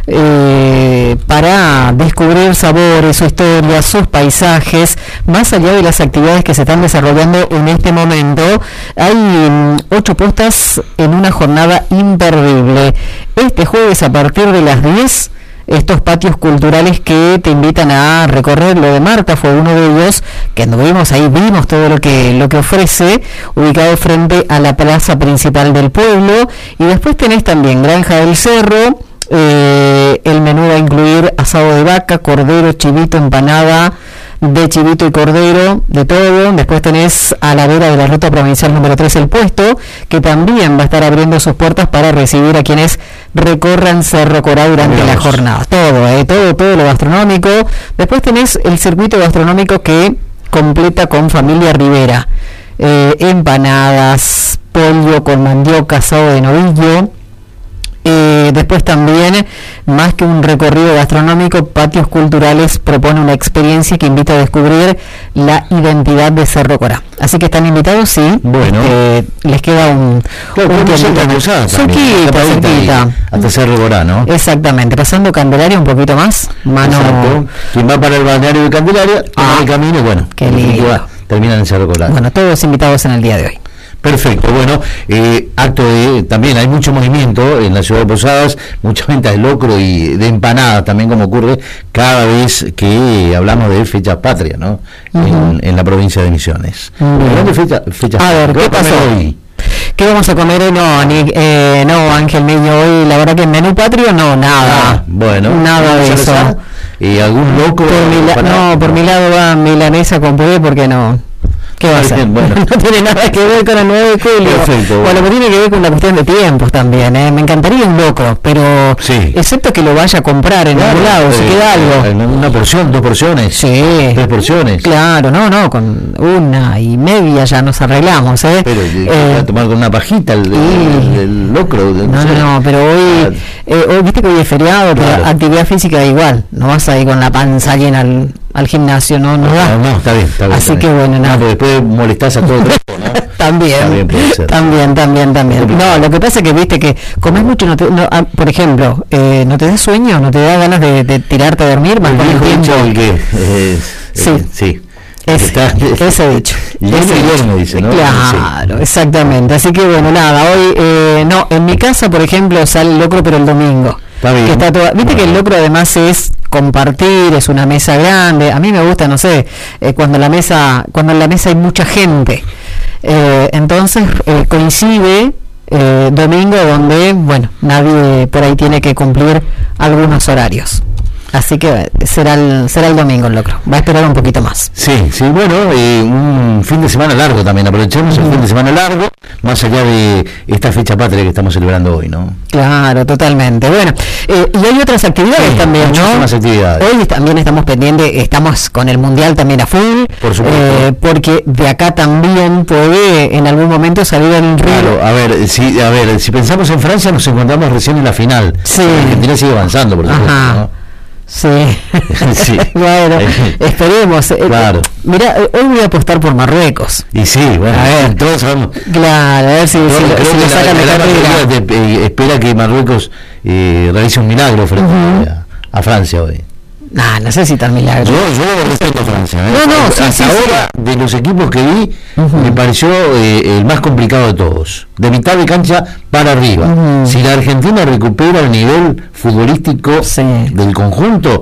para descubrir sabores, su historia, sus paisajes, más allá de las actividades que se están desarrollando en este momento. Hay 8 postas en una jornada imperdible. Este jueves a partir de las 10, estos patios culturales que te invitan a recorrer. Lo de Marta fue uno de ellos, que anduvimos ahí, vimos todo lo que ofrece, ubicado frente a la plaza principal del pueblo. Y después tenés también Granja del Cerro. El menú va a incluir asado de vaca, cordero, chivito, empanada de chivito y cordero, de todo. Después tenés a la vera de la ruta provincial número 3 El Puesto, que también va a estar abriendo sus puertas para recibir a quienes recorran Cerro Corá durante la jornada. Todo lo gastronómico. Después tenés el circuito gastronómico que completa con Familia Rivera, empanadas, pollo con mandioca, asado de novillo. Después también, más que un recorrido gastronómico, Patios Culturales propone una experiencia que invita a descubrir la identidad de Cerro Corá. Así que están invitados, sí. Bueno, les queda un cerquita hasta Cerro Corá, ¿no? Exactamente, pasando Candelaria un poquito más. Exacto. Quien va para el balneario de Candelaria, toma el camino y bueno, qué lindo. Terminan en Cerro Corá. Bueno, todos invitados en el día de hoy. Perfecto, bueno, también hay mucho movimiento en la ciudad de Posadas, mucha venta de locro y de empanadas también, como ocurre cada vez que hablamos de fechas patrias, ¿no? En la provincia de Misiones. Hablando de fechas a ver, ¿qué pasó hoy? ¿Qué vamos a comer hoy? No, Ángel Miño, hoy la verdad que en menú patrio nada. Bueno, nada de eso. ¿Algún loco? Por mi lado va milanesa con puré, porque no. ¿Qué va a ser? Bueno. No tiene nada que ver con el 9 de julio. Perfecto. Bueno, que tiene que ver con la cuestión de tiempos también. Me encantaría un loco, pero excepto que lo vaya a comprar en algún lado, si queda algo. Una porción, 2 porciones. Sí. 3 porciones. Claro, con 1.5 ya nos arreglamos, Pero a tomar con una pajita el locro. No, pero hoy viste que hoy es feriado, pero actividad física igual. No vas a ir con la panza llena al gimnasio, no da. No, está bien. Así que bueno, nada. Pero después molestás a todo el tiempo, ¿no? También. No, lo que pasa es que viste que comes mucho, por ejemplo, no te da sueño, no te da ganas de tirarte a dormir más con el tiempo. Sí. Ese dicho. Me dice, ¿no? Claro, exactamente. Así que bueno, nada, hoy en mi casa, por ejemplo, sale el locro, pero el domingo. Está bien. Que está viste que el locro además es compartir, es una mesa grande. A mí me gusta, cuando en la mesa hay mucha gente. Entonces coincide domingo donde, nadie por ahí tiene que cumplir algunos horarios. Así que será el domingo el locro. Va a esperar un poquito más. Sí, bueno, un fin de semana largo también. Aprovechemos el fin de semana largo, más allá de esta fecha patria que estamos celebrando hoy, ¿no? Claro, totalmente. Bueno, y hay otras actividades también, ¿no? Más actividades. Hoy también estamos pendientes, estamos con el Mundial también a full. Por supuesto. Porque de acá también puede en algún momento salir el río. Claro, a ver, si pensamos en Francia, nos encontramos recién en la final. Sí. Argentina sigue avanzando, por supuesto, ¿no? Sí. Bueno, esperemos. Claro. Mira, hoy voy a apostar por Marruecos. Y sí, bueno, a ver, todos sabemos. Claro, a ver si lo sacan de carrera. Espera que Marruecos realice un milagro frente a Francia hoy. No sé si tan milagro. Yo respeto a Francia. Hasta ahora, de los equipos que vi, me pareció el más complicado de todos. De mitad de cancha para arriba. Si la Argentina recupera el nivel futbolístico del conjunto,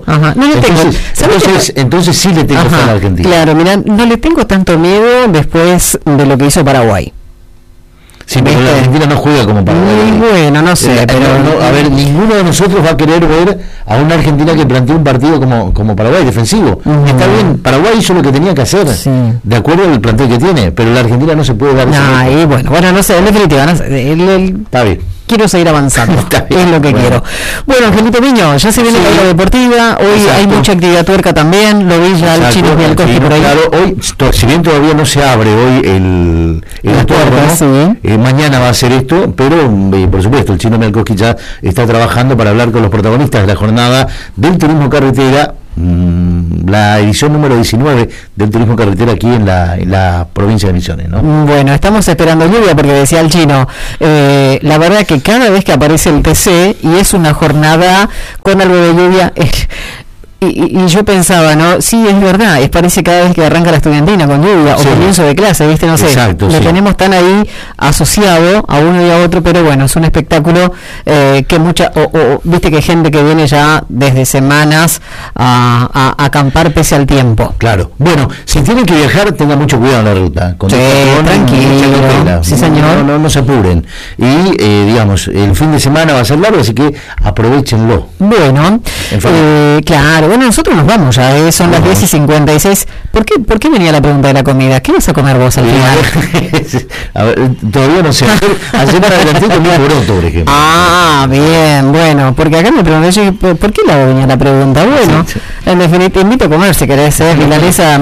entonces sí le tengo fe a la Argentina. Claro, mirá, no le tengo tanto miedo después de lo que hizo Paraguay. Sí, pero la Argentina no juega como Paraguay. Muy bueno, no sé, pero ninguno de nosotros va a querer ver a una Argentina que plantea un partido como Paraguay, defensivo. Está bien, Paraguay hizo lo que tenía que hacer, de acuerdo al plantel que tiene, pero la Argentina no se puede dar. No sé, en definitiva, está bien. Quiero seguir avanzando, es lo que quiero. Bueno, Angelito Miño, ya se viene la hora deportiva, hoy hay mucha actividad tuerca también, lo vi ya el Chino Mialkowski por ahí. Claro, hoy, si bien todavía no se abre hoy el tuerca, mañana va a ser esto, pero por supuesto el Chino Mialkowski ya está trabajando para hablar con los protagonistas de la jornada del turismo carretera la edición número 19 del turismo carretera aquí en la provincia de Misiones, ¿no? Bueno, estamos esperando lluvia porque decía el chino, la verdad que cada vez que aparece el TC y es una jornada con algo de lluvia, y yo pensaba, ¿no? Sí, es verdad, parece cada vez que arranca la estudiantina con lluvia, sí, o comienzo de clase, ¿viste? No sé, exacto, lo sí, tenemos tan ahí asociado a uno y a otro, pero bueno, es un espectáculo que viste que hay gente que viene ya desde semanas a acampar pese al tiempo. Claro, bueno, si tienen que viajar, tengan mucho cuidado en la ruta. Sí, tranquilo, sí señor. No se apuren. Y, digamos, el fin de semana va a ser largo, así que aprovechenlo. Bueno, claro. Bueno, nosotros nos vamos ya, son las 10:56. ¿Por qué venía la pregunta de la comida? ¿Qué vas a comer vos al final? A ver, todavía no sé. Ayer para adelante comí poroto, por ejemplo. Ah, bien, bueno, porque acá me pregunté, ¿por qué venía la pregunta? Bueno, sí. En definitiva, te invito a comer si querés, milanesa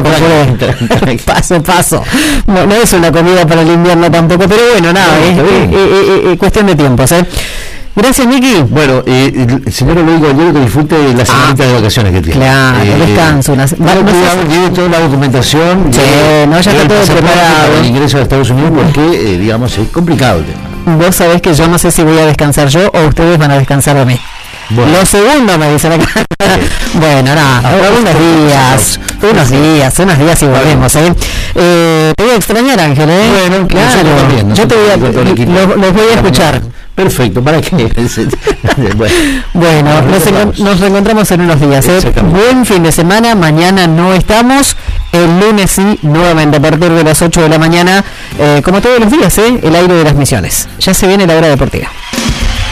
paso. No es una comida para el invierno tampoco, pero bueno, nada, es cuestión de tiempos, Gracias, Miki. Bueno, señor Luis Gallero, que disfrute la semanita de vacaciones que tiene. Claro, descanso. Lleve toda la documentación. Sí, ya está todo preparado. Para el ingreso a Estados Unidos, porque, digamos, es complicado el tema. Vos sabés que yo no sé si voy a descansar yo o ustedes van a descansar de mí. Bueno. Lo segundo me dicen acá. Bueno, nada, unos días y volvemos, te voy a extrañar, Ángel, Bueno, claro, yo los voy a escuchar. Perfecto, ¿para qué? Bueno, nos reencontramos en unos días. Buen fin de semana, mañana no estamos, el lunes sí, nuevamente a partir de las 8 de la mañana, como todos los días, el aire de las Misiones. Ya se viene la hora deportiva.